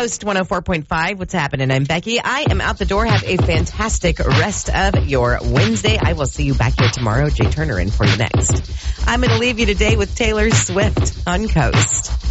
Coast 104.5. What's happening? I'm Becky. I am out the door. Have a fantastic rest of your Wednesday. I will see you back here tomorrow. Jay Turner in for you next. I'm going to leave you today with Taylor Swift on Coast.